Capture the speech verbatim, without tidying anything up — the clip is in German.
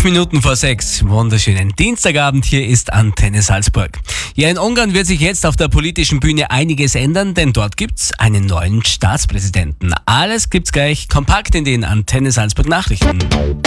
Elf Minuten vor sechs, wunderschönen Dienstagabend, hier ist Antenne Salzburg. Ja, in Ungarn wird sich jetzt auf der politischen Bühne einiges ändern, denn dort gibt's einen neuen Staatspräsidenten. Alles gibt's gleich kompakt in den Antenne Salzburg Nachrichten.